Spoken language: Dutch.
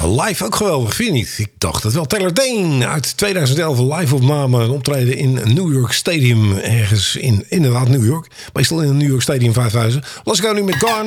live ook geweldig, vind je niet? Ik dacht het wel. Taylor Dayne uit 2011, live opname. Een optreden in New York Stadium. Ergens in inderdaad New York. Meestal in een New York Stadium 5000. Let's go nu met Gone.